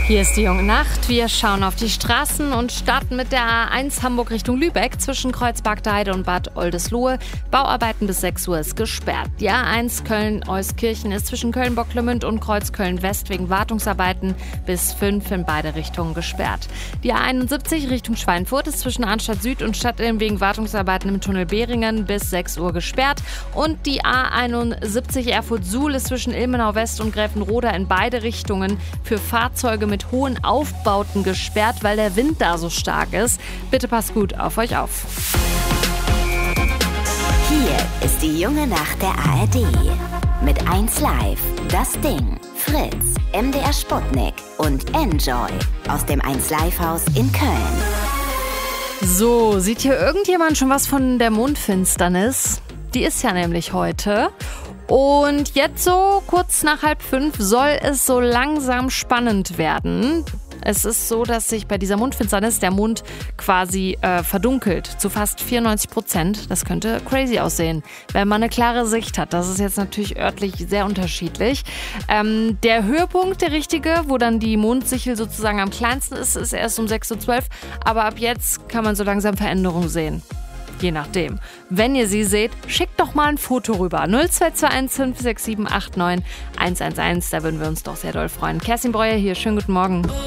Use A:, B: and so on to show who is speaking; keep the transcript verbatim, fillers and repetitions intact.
A: Hier ist die junge Nacht. Wir schauen auf die Straßen und starten mit der A eins Hamburg Richtung Lübeck zwischen Kreuzberg-Deide und Bad Oldesloe. Bauarbeiten bis sechs Uhr ist gesperrt. Die A eins Köln-Euskirchen ist zwischen Köln-Bocklemünd und Kreuzköln-West wegen Wartungsarbeiten bis fünf in beide Richtungen gesperrt. Die A einundsiebzig Richtung Schweinfurt ist zwischen Arnstadt Süd und Stadtilm wegen Wartungsarbeiten im Tunnel Behringen bis sechs Uhr gesperrt. Und die A einundsiebzig Erfurt-Suhl ist zwischen Ilmenau West und Gräfenroda in beide Richtungen für Fahrzeuge mit hohen Aufbauten gesperrt, weil der Wind da so stark ist. Bitte passt gut auf euch auf.
B: Hier ist die junge Nacht der A R D. Mit eins Live, Das Ding, Fritz, M D R Sputnik und Enjoy aus dem eins Live Haus in Köln.
A: So, sieht hier irgendjemand schon was von der Mondfinsternis? Die ist ja nämlich heute. Und jetzt so kurz nach halb fünf soll es so langsam spannend werden. Es ist so, dass sich bei dieser Mondfinsternis der Mond quasi äh, verdunkelt zu fast vierundneunzig Prozent. Das könnte crazy aussehen, wenn man eine klare Sicht hat. Das ist jetzt natürlich örtlich sehr unterschiedlich. Ähm, der Höhepunkt, der richtige, wo dann die Mondsichel sozusagen am kleinsten ist, ist erst um sechs Uhr zwölf. Aber ab jetzt kann man so langsam Veränderungen sehen. Je nachdem. Wenn ihr sie seht, schickt doch mal ein Foto rüber. null zwei zwei eins fünf sechs sieben acht neun eins eins eins. Da würden wir uns doch sehr doll freuen. Kerstin Breuer hier. Schönen guten Morgen.